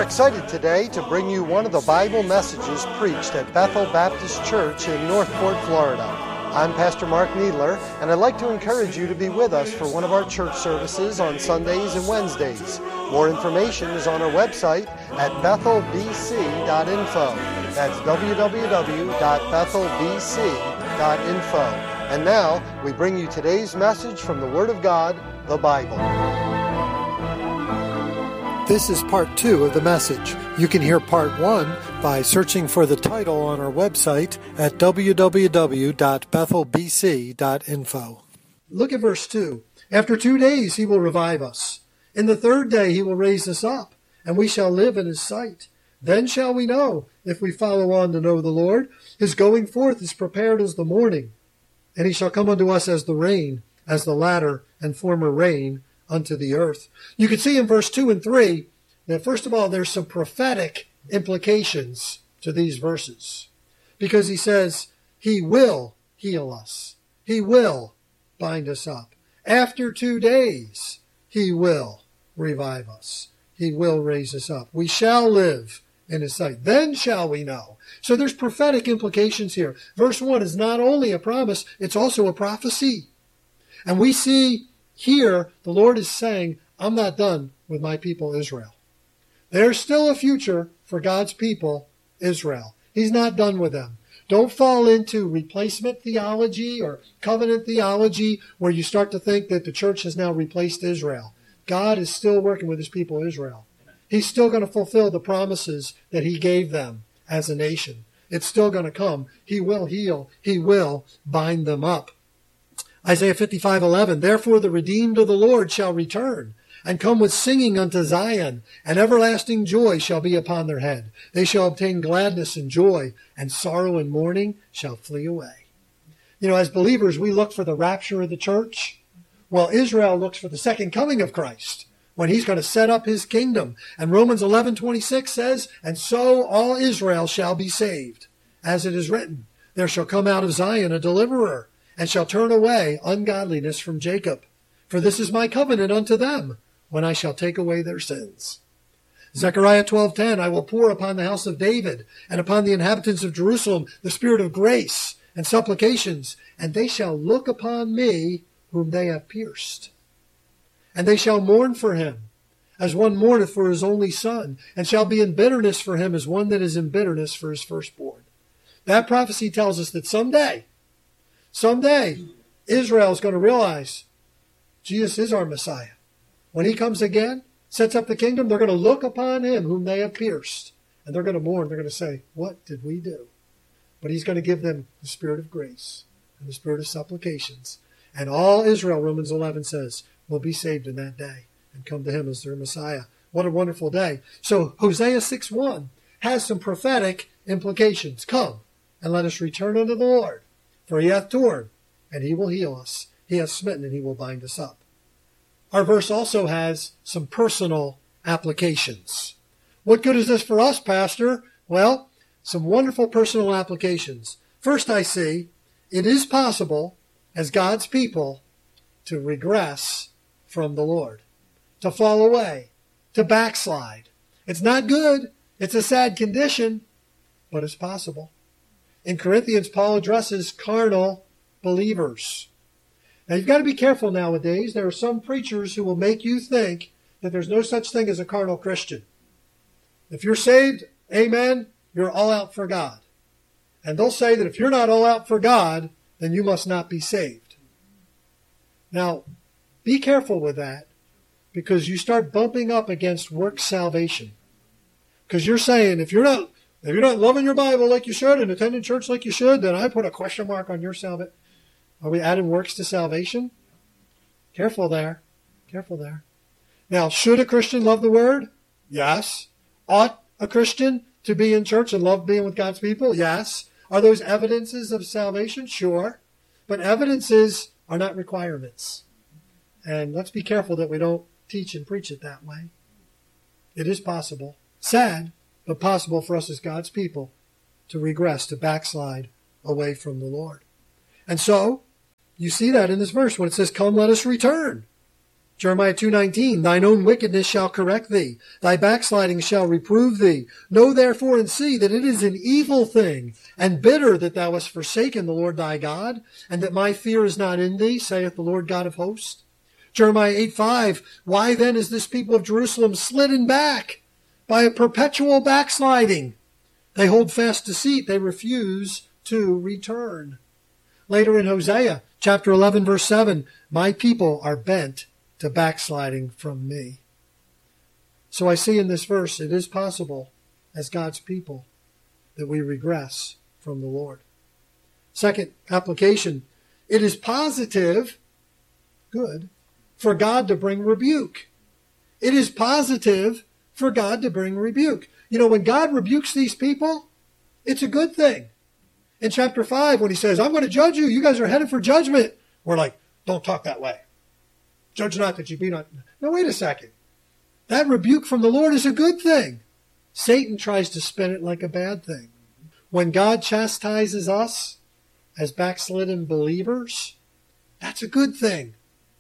excited today to bring you one of the Bible messages preached at Bethel Baptist Church in Northport, Florida. I'm Pastor Mark Needler, and I'd like to encourage you to be with us for one of our church services on Sundays and Wednesdays. More information is on our website at bethelbc.info. That's www.bethelbc.info. And now, we bring you today's message from the Word of God, the Bible. This is part 2 of the message. You can hear part 1 by searching for the title on our website at www.bethelbc.info. Look at verse 2. After 2 days he will revive us. In the third day he will raise us up, and we shall live in his sight. Then shall we know, if we follow on to know the Lord. His going forth is prepared as the morning, and he shall come unto us as the rain, as the latter and former rain unto the earth. You can see in verse 2 and 3 that, first of all, there's some prophetic implications to these verses. Because he says, he will heal us. He will bind us up. After 2 days, he will revive us. He will raise us up. We shall live in his sight. Then shall we know. So there's prophetic implications here. Verse 1 is not only a promise, it's also a prophecy. And we see here, the Lord is saying, I'm not done with my people Israel. There's still a future for God's people Israel. He's not done with them. Don't fall into replacement theology or covenant theology where you start to think that the church has now replaced Israel. God is still working with his people Israel. He's still going to fulfill the promises that he gave them as a nation. It's still going to come. He will heal. He will bind them up. Isaiah 55:11, therefore the redeemed of the Lord shall return, and come with singing unto Zion, and everlasting joy shall be upon their head. They shall obtain gladness and joy, and sorrow and mourning shall flee away. You know, as believers, we look for the rapture of the church. Well, Israel looks for the second coming of Christ, when he's going to set up his kingdom. And Romans 11:26 says, and so all Israel shall be saved. As it is written, there shall come out of Zion a deliverer, and shall turn away ungodliness from Jacob. For this is my covenant unto them, when I shall take away their sins. Zechariah 12:10, I will pour upon the house of David, and upon the inhabitants of Jerusalem, the spirit of grace and supplications, and they shall look upon me, whom they have pierced. And they shall mourn for him, as one mourneth for his only son, and shall be in bitterness for him, as one that is in bitterness for his firstborn. That prophecy tells us that someday, Israel is going to realize Jesus is our Messiah. When he comes again, sets up the kingdom, they're going to look upon him whom they have pierced. And they're going to mourn. They're going to say, what did we do? But he's going to give them the spirit of grace and the spirit of supplications. And all Israel, Romans 11 says, will be saved in that day and come to him as their Messiah. What a wonderful day. So Hosea 6:1 has some prophetic implications. Come and let us return unto the Lord. For he hath torn, and he will heal us. He hath smitten, and he will bind us up. Our verse also has some personal applications. What good is this for us, Pastor? Well, some wonderful personal applications. First, I see it is possible, as God's people, to regress from the Lord, to fall away, to backslide. It's not good. It's a sad condition, but it's possible. In Corinthians, Paul addresses carnal believers. Now, you've got to be careful nowadays. There are some preachers who will make you think that there's no such thing as a carnal Christian. If you're saved, amen, you're all out for God. And they'll say that if you're not all out for God, then you must not be saved. Now, be careful with that, because you start bumping up against works salvation. Because you're saying, if you're not loving your Bible like you should and attending church like you should, then I put a question mark on your salvation. Are we adding works to salvation? Careful there. Careful there. Now, should a Christian love the Word? Yes. Ought a Christian to be in church and love being with God's people? Yes. Are those evidences of salvation? Sure. But evidences are not requirements. And let's be careful that we don't teach and preach it that way. It is possible, sad, but possible for us as God's people to regress, to backslide away from the Lord. And so, you see that in this verse when it says, come, let us return. Jeremiah 2:19, thine own wickedness shall correct thee. Thy backsliding shall reprove thee. Know therefore and see that it is an evil thing and bitter that thou hast forsaken the Lord thy God, and that my fear is not in thee, saith the Lord God of hosts. Jeremiah 8:5, why then is this people of Jerusalem slidden back by a perpetual backsliding? They hold fast deceit. They refuse to return. Later in Hosea, chapter 11, verse 7, my people are bent to backsliding from me. So I see in this verse, it is possible as God's people that we regress from the Lord. Second application, it is positive, good, for God to bring rebuke. It is positive for God to bring rebuke. You know, when God rebukes these people, it's a good thing. In chapter 5, when he says, I'm going to judge you, you guys are headed for judgment, we're like, don't talk that way. Judge not that you be not. No, wait a second. That rebuke from the Lord is a good thing. Satan tries to spin it like a bad thing. When God chastises us as backslidden believers, that's a good thing.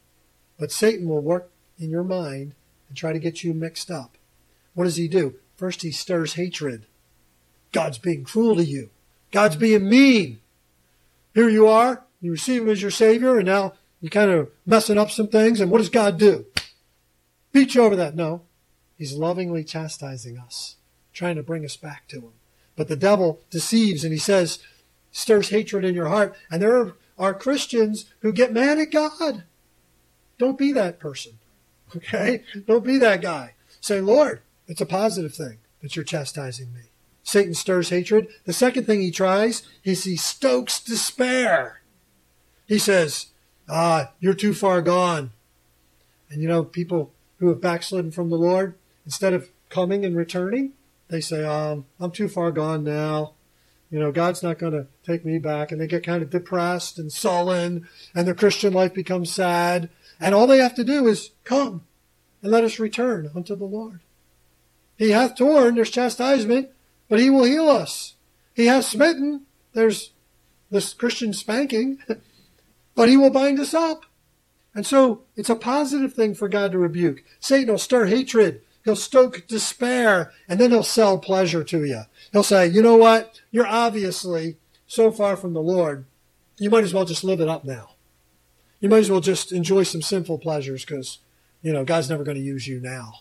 But Satan will work in your mind and try to get you mixed up. What does he do? First, he stirs hatred. God's being cruel to you. God's being mean. Here you are. You receive him as your Savior, and now you're kind of messing up some things. And what does God do? Beat you over that. No. He's lovingly chastising us, trying to bring us back to him. But the devil deceives, and he says, stirs hatred in your heart. And there are Christians who get mad at God. Don't be that person. Okay? Don't be that guy. Say, Lord, it's a positive thing that you're chastising me. Satan stirs hatred. The second thing he tries is he stokes despair. He says, you're too far gone. And you know, people who have backslidden from the Lord, instead of coming and returning, they say, I'm too far gone now. You know, God's not going to take me back. And they get kind of depressed and sullen, and their Christian life becomes sad. And all they have to do is come and let us return unto the Lord. He hath torn, there's chastisement, but he will heal us. He has smitten, there's this Christian spanking, but he will bind us up. And so it's a positive thing for God to rebuke. Satan will stir hatred. He'll stoke despair, and then he'll sell pleasure to you. He'll say, you know what? You're obviously so far from the Lord, you might as well just live it up now. You might as well just enjoy some sinful pleasures because, you know, God's never going to use you now.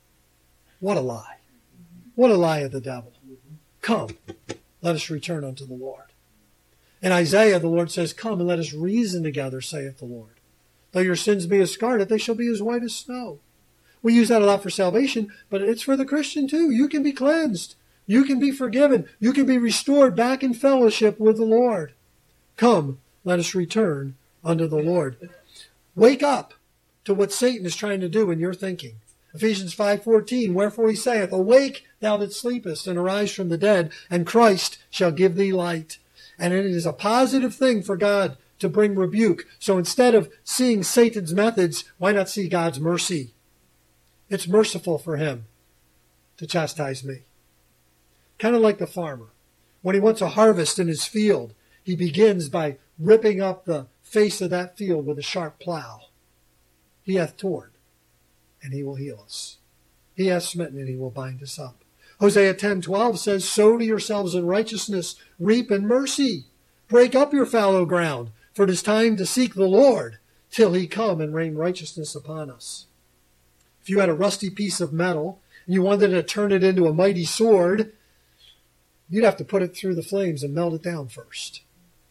What a lie. What a lie of the devil. Come, let us return unto the Lord. In Isaiah, the Lord says, come and let us reason together, saith the Lord. Though your sins be as scarlet, they shall be as white as snow. We use that a lot for salvation, but it's for the Christian too. You can be cleansed. You can be forgiven. You can be restored back in fellowship with the Lord. Come, let us return unto the Lord. Wake up to what Satan is trying to do in your thinking. Ephesians 5:14, wherefore he saith, awake, thou that sleepest, and arise from the dead, and Christ shall give thee light. And it is a positive thing for God to bring rebuke. So instead of seeing Satan's methods, why not see God's mercy? It's merciful for him to chastise me. Kind of like the farmer. When he wants a harvest in his field, he begins by ripping up the face of that field with a sharp plow. He hath torn, and he will heal us. He hath smitten, and he will bind us up. Hosea 10:12 says, sow to yourselves in righteousness, reap in mercy. Break up your fallow ground, for it is time to seek the Lord till he come and rain righteousness upon us. If you had a rusty piece of metal and you wanted to turn it into a mighty sword, you'd have to put it through the flames and melt it down first.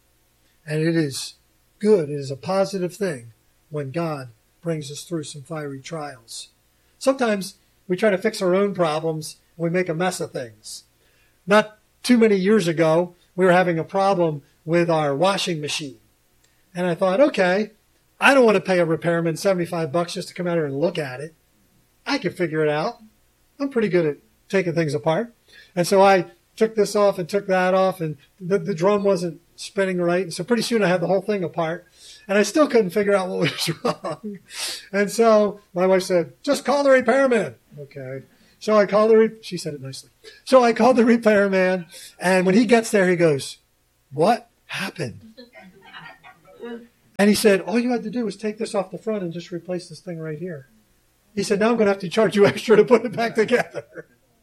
And it is good, it is a positive thing when God brings us through some fiery trials. Sometimes we try to fix our own problems and we make a mess of things. Not too many years ago, we were having a problem with our washing machine. And I thought, okay, I don't want to pay a repairman $75 just to come out here and look at it. I can figure it out. I'm pretty good at taking things apart. And so I took this off and took that off, and the drum wasn't spinning right. And so pretty soon I had the whole thing apart, and I still couldn't figure out what was wrong. And so my wife said, just call the repairman. Okay. So I called she said it nicely. So I called the repairman, and when he gets there, he goes, what happened? And he said, all you had to do was take this off the front and just replace this thing right here. He said, now I'm going to have to charge you extra to put it back together.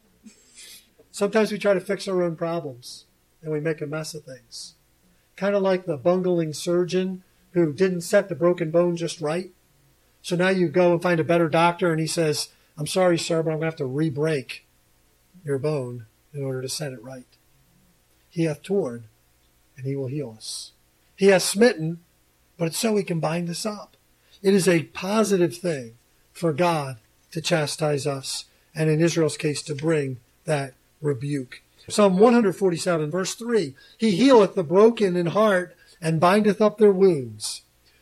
Sometimes we try to fix our own problems and we make a mess of things. Kind of like the bungling surgeon who didn't set the broken bone just right. So now you go and find a better doctor and he says, I'm sorry, sir, but I'm going to have to re-break your bone in order to set it right. He hath torn, and he will heal us. He hath smitten, but it's so he can bind us up. It is a positive thing for God to chastise us, and in Israel's case, to bring that rebuke. Psalm 147, verse 3, he healeth the broken in heart, and bindeth up their wounds.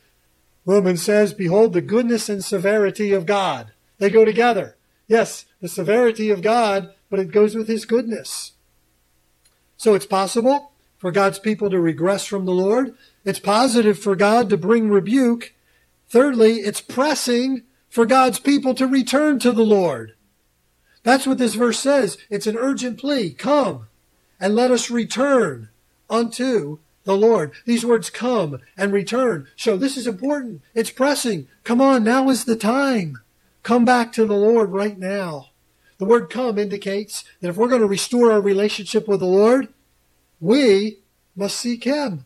Romans says, behold the goodness and severity of God. They go together. Yes, the severity of God, but it goes with his goodness. So it's possible for God's people to regress from the Lord. It's positive for God to bring rebuke. Thirdly, it's pressing for God's people to return to the Lord. That's what this verse says. It's an urgent plea. Come and let us return unto the Lord. These words come and return show this is important. It's pressing. Come on, now is the time. Come back to the Lord right now. The word come indicates that if we're going to restore our relationship with the Lord, we must seek him.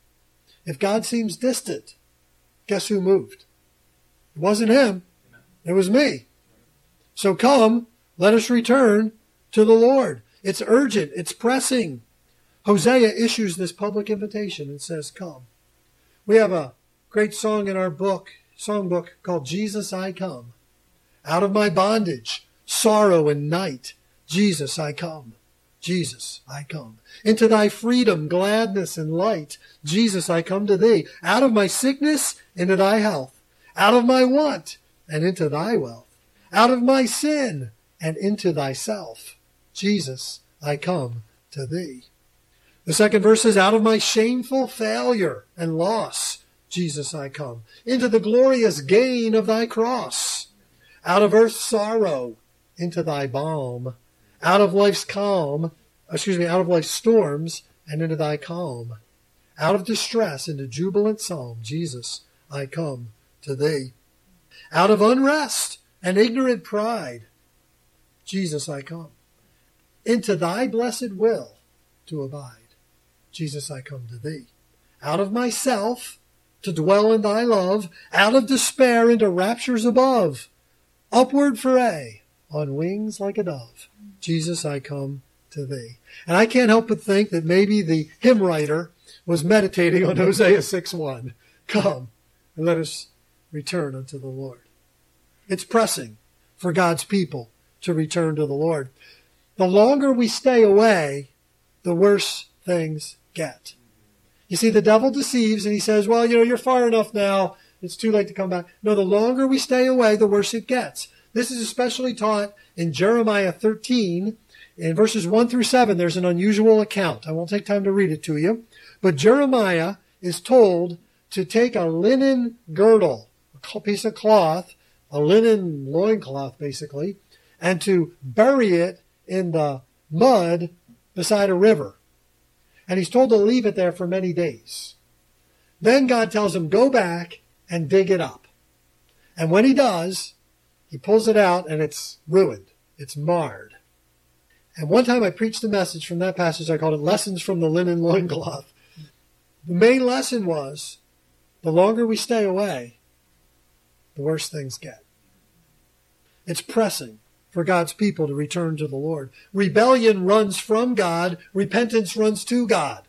If God seems distant, guess who moved? It wasn't him. It was me. So come, let us return to the Lord. It's urgent. It's pressing. Hosea issues this public invitation and says, come. We have a great song in our songbook called Jesus, I Come. Out of my bondage, sorrow and night, Jesus, I come. Jesus, I come. Into thy freedom, gladness, and light, Jesus, I come to thee. Out of my sickness, into thy health. Out of my want, and into thy wealth. Out of my sin, and into thyself. Jesus, I come to thee. The second verse is, out of my shameful failure and loss, Jesus, I come. Into the glorious gain of thy cross. Out of earth's sorrow, into thy balm. Out of life's storms, and into thy calm. Out of distress, into jubilant psalm, Jesus, I come to thee. Out of unrest and ignorant pride, Jesus, I come. Into thy blessed will to abide, Jesus, I come to thee. Out of myself, to dwell in thy love. Out of despair, into raptures above. Upward for aye, on wings like a dove, Jesus, I come to thee. And I can't help but think that maybe the hymn writer was meditating on Hosea 6:1. Come and let us return unto the Lord. It's pressing for God's people to return to the Lord. The longer we stay away, the worse things get. You see, the devil deceives and he says, well, you're far enough now. It's too late to come back. No, the longer we stay away, the worse it gets. This is especially taught in Jeremiah 13. In verses 1 through 7, there's an unusual account. I won't take time to read it to you. But Jeremiah is told to take a linen girdle, a piece of cloth, a linen loincloth basically, and to bury it in the mud beside a river. And he's told to leave it there for many days. Then God tells him, go back and dig it up. And when he does, he pulls it out and it's ruined. It's marred. And one time I preached a message from that passage. I called it Lessons from the Linen Loincloth. The main lesson was, the longer we stay away, the worse things get. It's pressing for God's people to return to the Lord. Rebellion runs from God. Repentance runs to God.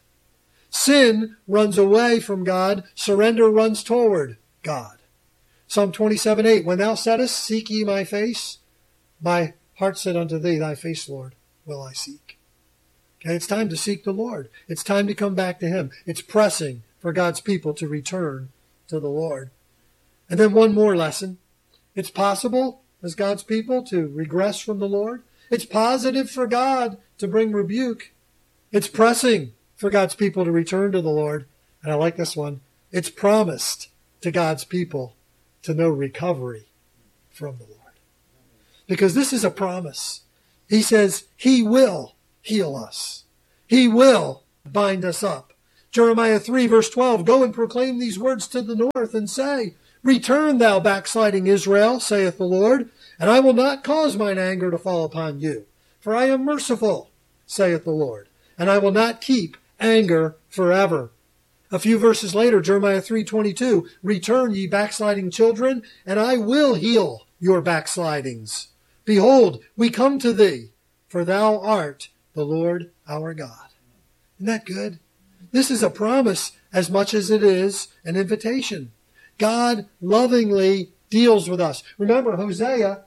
Sin runs away from God. Surrender runs toward God. Psalm 27:8, when thou saidst, seek ye my face, my heart said unto thee, thy face, Lord, will I seek. Okay, it's time to seek the Lord. It's time to come back to him. It's pressing for God's people to return to the Lord. And then one more lesson. It's possible as God's people to regress from the Lord. It's positive for God to bring rebuke. It's pressing for God's people to return to the Lord. And I like this one. It's promised to God's people to know recovery from the Lord. Because this is a promise. He says he will heal us. He will bind us up. Jeremiah 3 verse 12, go and proclaim these words to the north and say, return thou backsliding Israel, saith the Lord, and I will not cause mine anger to fall upon you. For I am merciful, saith the Lord, and I will not keep anger forever. A few verses later, Jeremiah 3:22, return ye backsliding children, and I will heal your backslidings. Behold, we come to thee, for thou art the Lord our God. Isn't that good? This is a promise as much as it is an invitation. God lovingly deals with us. Remember, Hosea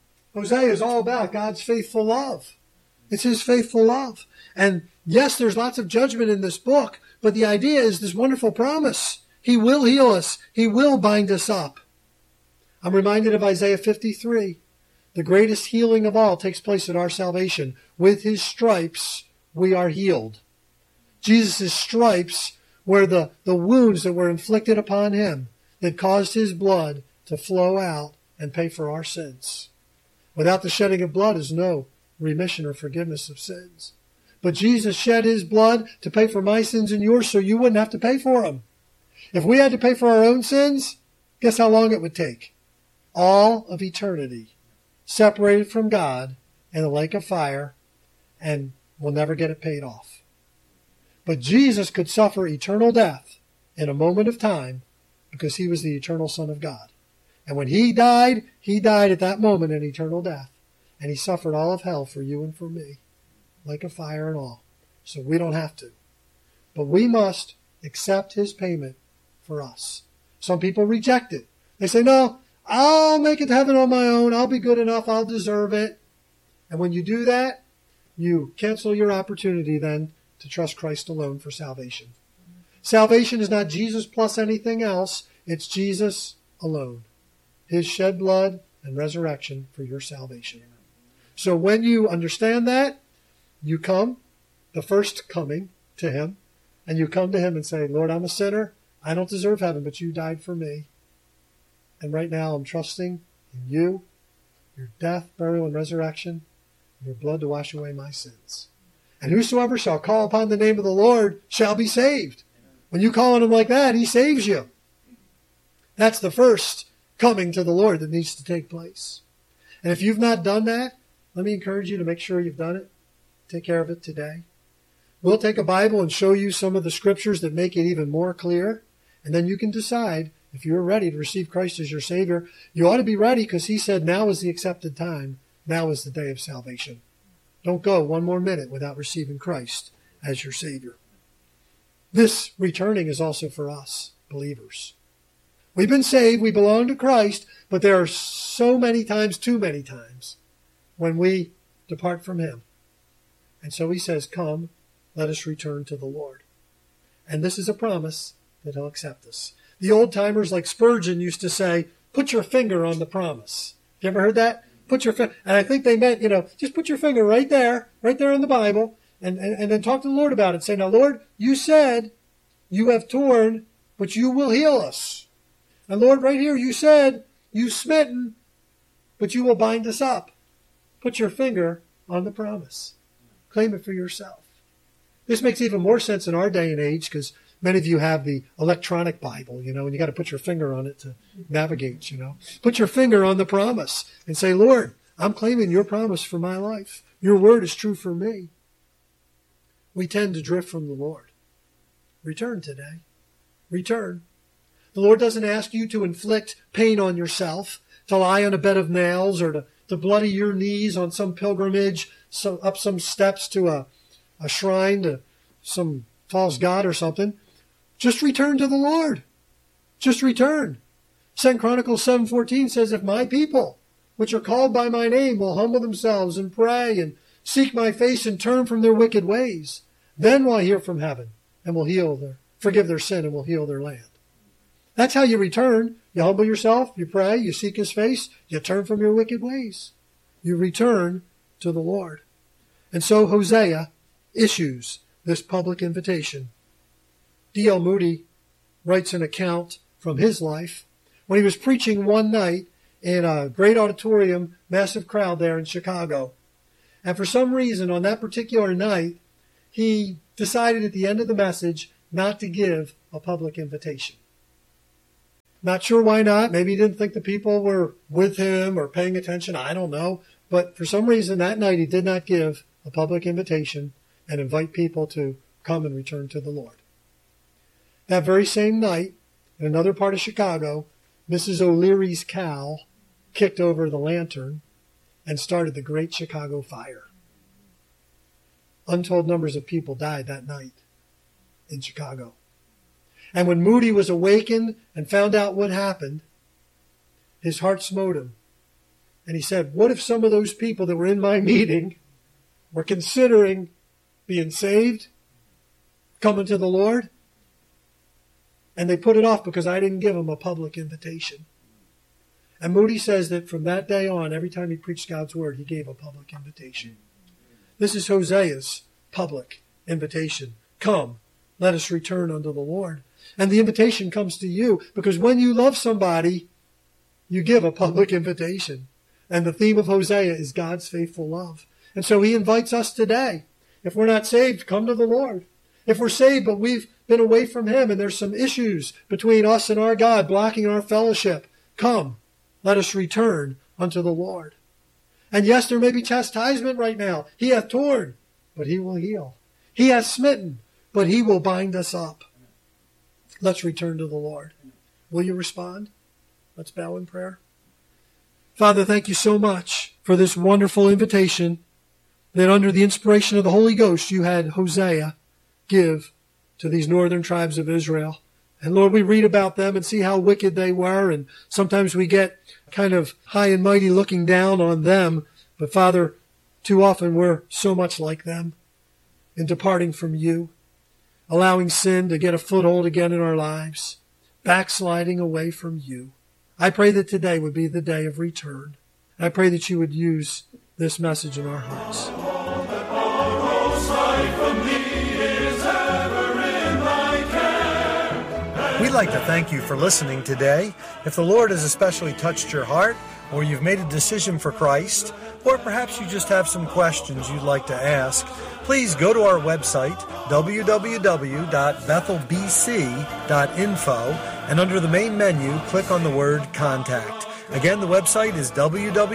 is all about God's faithful love. It's his faithful love. And yes, there's lots of judgment in this book, but the idea is this wonderful promise. He will heal us. He will bind us up. I'm reminded of Isaiah 53. The greatest healing of all takes place at our salvation. With his stripes, we are healed. Jesus' stripes were the wounds that were inflicted upon him that caused his blood to flow out and pay for our sins. Without the shedding of blood is no remission or forgiveness of sins. But Jesus shed his blood to pay for my sins and yours so you wouldn't have to pay for them. If we had to pay for our own sins, guess how long it would take? All of eternity, separated from God in a lake of fire, and we'll never get it paid off. But Jesus could suffer eternal death in a moment of time because he was the eternal Son of God. And when he died at that moment in eternal death. And he suffered all of hell for you and for me, like a fire and all. So we don't have to. But we must accept his payment for us. Some people reject it. They say, no, I'll make it to heaven on my own. I'll be good enough. I'll deserve it. And when you do that, you cancel your opportunity then to trust Christ alone for salvation. Salvation is not Jesus plus anything else. It's Jesus alone. His shed blood and resurrection for your salvation. So when you understand that, you come, the first coming to him, and you come to him and say, Lord, I'm a sinner. I don't deserve heaven, but you died for me. And right now I'm trusting in you, your death, burial, and resurrection, and your blood to wash away my sins. And whosoever shall call upon the name of the Lord shall be saved. When you call on him like that, he saves you. That's the first coming to the Lord that needs to take place. And if you've not done that, let me encourage you to make sure you've done it. Take care of it today. We'll take a Bible and show you some of the scriptures that make it even more clear. And then you can decide if you're ready to receive Christ as your Savior. You ought to be ready because he said now is the accepted time. Now is the day of salvation. Don't go one more minute without receiving Christ as your Savior. This returning is also for us, believers. We've been saved, we belong to Christ, but there are so many times, too many times, when we depart from him. And so he says, come, let us return to the Lord. And this is a promise that he'll accept us. The old-timers like Spurgeon used to say, put your finger on the promise. You ever heard that? Put your finger, and I think they meant, just put your finger right there in the Bible, and then talk to the Lord about it. Say, now, Lord, you said you have torn, but you will heal us. And Lord, right here, you said you've smitten, but you will bind us up. Put your finger on the promise. Claim it for yourself. This makes even more sense in our day and age because many of you have the electronic Bible, and you got to put your finger on it to navigate, Put your finger on the promise and say, Lord, I'm claiming your promise for my life. Your word is true for me. We tend to drift from the Lord. Return today. Return. The Lord doesn't ask you to inflict pain on yourself, to lie on a bed of nails, or to bloody your knees on some pilgrimage, up some steps to a shrine to some false god or something. Just return to the Lord. Just return. 2 Chronicles 7:14 says, if my people, which are called by my name, will humble themselves and pray and seek my face and turn from their wicked ways, then will I hear from heaven and will forgive their sin and will heal their land. That's how you return. You humble yourself, you pray, you seek his face, you turn from your wicked ways. You return to the Lord. And so Hosea issues this public invitation. D.L. Moody writes an account from his life when he was preaching one night in a great auditorium, massive crowd there in Chicago. And for some reason on that particular night, he decided at the end of the message not to give a public invitation. Not sure why not. Maybe he didn't think the people were with him or paying attention. I don't know. But for some reason that night he did not give a public invitation and invite people to come and return to the Lord. That very same night, in another part of Chicago, Mrs. O'Leary's cow kicked over the lantern and started the Great Chicago Fire. Untold numbers of people died that night in Chicago. And when Moody was awakened and found out what happened, his heart smote him. And he said, what if some of those people that were in my meeting were considering being saved, coming to the Lord, and they put it off because I didn't give them a public invitation? And Moody says that from that day on, every time he preached God's word, he gave a public invitation. This is Hosea's public invitation. Come, let us return unto the Lord. And the invitation comes to you because when you love somebody, you give a public invitation. And the theme of Hosea is God's faithful love. And so he invites us today. If we're not saved, come to the Lord. If we're saved, but we've been away from him and there's some issues between us and our God blocking our fellowship, come, let us return unto the Lord. And yes, there may be chastisement right now. He hath torn, but he will heal. He hath smitten, but he will bind us up. Let's return to the Lord. Will you respond? Let's bow in prayer. Father, thank you so much for this wonderful invitation that under the inspiration of the Holy Ghost you had Hosea give to these northern tribes of Israel. And Lord, we read about them and see how wicked they were, and sometimes we get kind of high and mighty looking down on them. But Father, too often we're so much like them in departing from you, allowing sin to get a foothold again in our lives, backsliding away from you. I pray that today would be the day of return. I pray that you would use this message in our hearts. We'd like to thank you for listening today. If the Lord has especially touched your heart, or you've made a decision for Christ, or perhaps you just have some questions you'd like to ask, please go to our website, www.bethelbc.info, and under the main menu, click on the word Contact. Again, the website is www